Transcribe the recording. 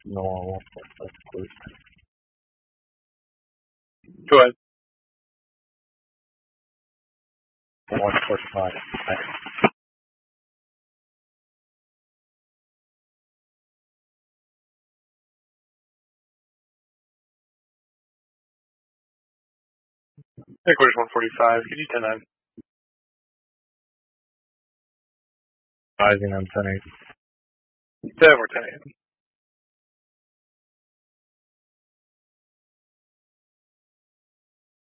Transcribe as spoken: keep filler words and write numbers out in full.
No, I won't. That's quick. Go ahead. One forty-five. Headquarters one forty-five. Could you ten nine? Rising on ten eight. Yeah, we're ten eight.